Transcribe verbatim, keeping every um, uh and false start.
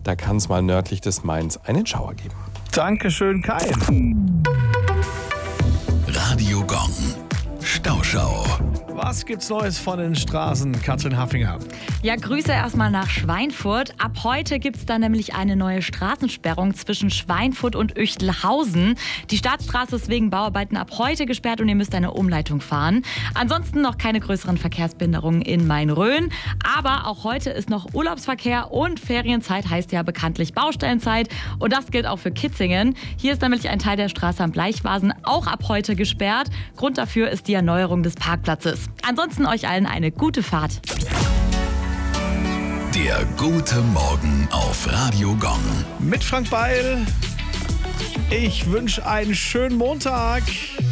Da kann es mal nördlich des Mains einen Schauer geben. Dankeschön, Kai. Radio Gong. Stauschau. Was gibt's Neues von den Straßen, Katrin Haffinger? Ja, Grüße erstmal nach Schweinfurt. Ab heute gibt's da nämlich eine neue Straßensperrung zwischen Schweinfurt und Üchtelhausen. Die Staatsstraße ist wegen Bauarbeiten ab heute gesperrt und ihr müsst eine Umleitung fahren. Ansonsten noch keine größeren Verkehrsbehinderungen in Main-Rhön. Aber auch heute ist noch Urlaubsverkehr und Ferienzeit heißt ja bekanntlich Baustellenzeit. Und das gilt auch für Kitzingen. Hier ist nämlich ein Teil der Straße am Bleichwasen auch ab heute gesperrt. Grund dafür ist die Erneuerung des Parkplatzes. Ansonsten euch allen eine gute Fahrt. Der gute Morgen auf Radio Gong. Mit Frank Beil. Ich wünsche einen schönen Montag.